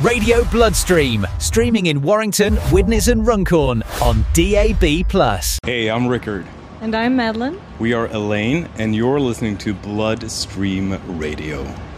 Radio Bloodstream, streaming in Warrington, Widnes and Runcorn on DAB+. Hey, I'm Rickard. And I'm Madeline. We are Elaine, and you're listening to Bloodstream Radio.